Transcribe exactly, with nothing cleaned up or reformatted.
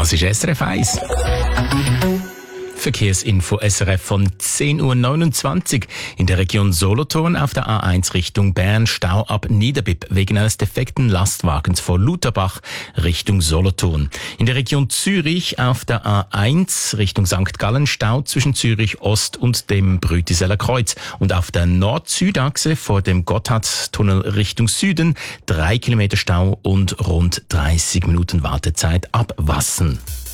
Das ist S R F eins. Verkehrsinfo S R F von zehn Uhr neunundzwanzig. In der Region Solothurn auf der A eins Richtung Bern Stau ab Niederbipp wegen eines defekten Lastwagens vor Lutherbach Richtung Solothurn. In der Region Zürich auf der A eins Richtung Sankt Gallen Stau zwischen Zürich Ost und dem Brütiseller Kreuz. Und auf der Nord-Süd-Achse vor dem Gotthardtunnel Richtung Süden drei Kilometer Stau und rund dreißig Minuten Wartezeit ab Wassen.